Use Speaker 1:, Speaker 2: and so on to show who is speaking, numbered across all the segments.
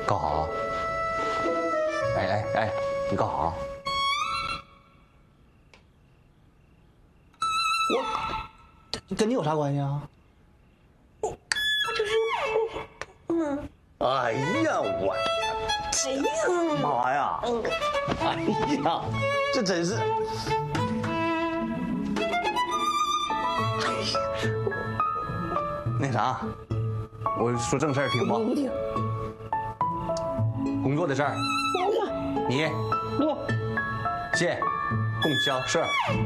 Speaker 1: 干哈？哎，你干哈？我跟你有啥关系啊？
Speaker 2: 我就是，
Speaker 1: 哎呀，我，
Speaker 2: 哎呀
Speaker 1: 妈呀！哎呀，这真是。那啥，我说正事儿听不？
Speaker 2: 不听。
Speaker 1: 工作的事儿，你
Speaker 2: 录。
Speaker 1: 谢供销社。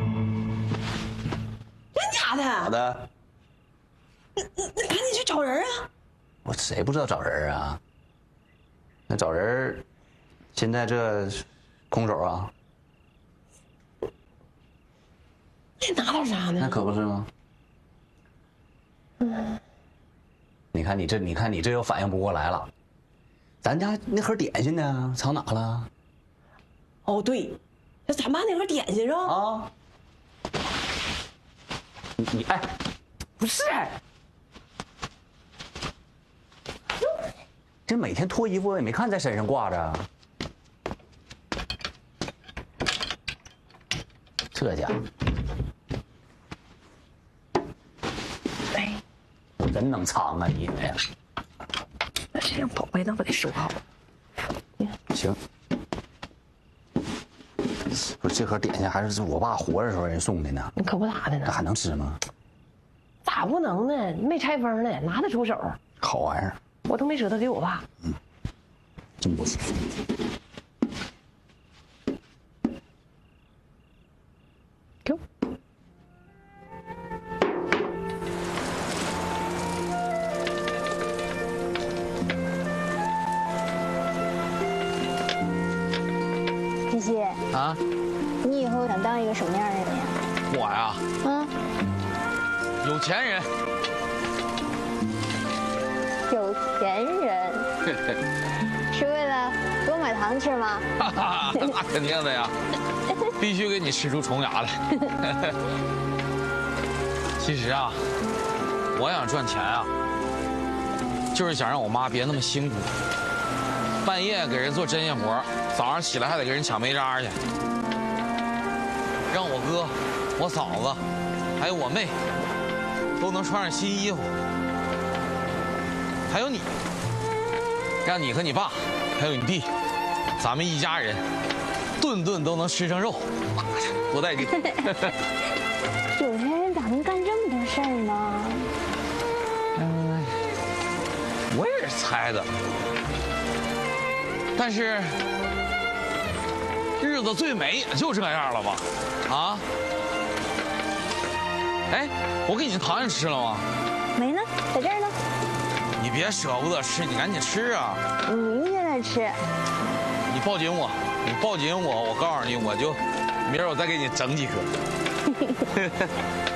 Speaker 2: 真假的？
Speaker 1: 好的。
Speaker 2: 你赶紧去找人啊！
Speaker 1: 我谁不知道找人啊？那找人，现在这空手啊？
Speaker 2: 你拿点啥呢？
Speaker 1: 那可不是吗？你看你这又反应不过来了。咱家那盒点心呢？藏哪了？
Speaker 2: 哦，对，那咱妈那盒点心是吧？
Speaker 1: 啊！你哎，不是。这每天脱衣服我也没看在身上挂着。这家伙，
Speaker 2: 哎，
Speaker 1: 真能藏啊你！哎呀，
Speaker 2: 那这样宝贝，那我得收好。
Speaker 1: 行。不是这盒点心还是我爸活着时候人送的呢？
Speaker 2: 你可不咋的呢？
Speaker 1: 那还能吃吗？
Speaker 2: 咋不能呢？没拆封呢，拿得出手。
Speaker 1: 好玩意儿。
Speaker 2: 我都没舍得给我爸。
Speaker 1: 真不错。
Speaker 2: 给我。
Speaker 3: 西西
Speaker 4: 啊，
Speaker 3: 你以后想当一个什么样的人呀？
Speaker 4: 我呀，有钱人。
Speaker 3: 有钱人是为了给我买糖吃吗？
Speaker 4: 那肯定的呀，必须给你吃出虫牙来。其实啊，我想赚钱啊，就是想让我妈别那么辛苦，半夜给人做针线活，早上起来还得给人抢煤渣去，让我哥、我嫂子还有我妹都能穿上新衣服。还有你，让你和你爸，还有你弟，咱们一家人，顿顿都能吃上肉，多带劲！
Speaker 3: 有钱人咋能干这么多事儿呢？
Speaker 4: 我也是猜的，但是日子最美也就这样了吧？啊？哎，我给你的糖也吃了吗？
Speaker 3: 没呢，在这儿呢。
Speaker 4: 你别舍不得吃，你赶紧吃啊！
Speaker 3: 你明天再吃。
Speaker 4: 你抱紧我，你抱紧我，我告诉你，我就明儿我再给你整几颗。